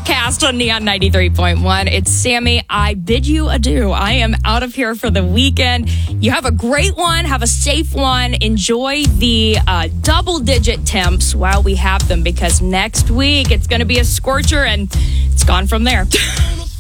forecast on Neon 93.1. It's Sammy. I bid you adieu. I am out of here for the weekend. You have a great one. Have a safe one. Enjoy the double-digit temps while we have them, because next week it's going to be a scorcher and it's gone from there.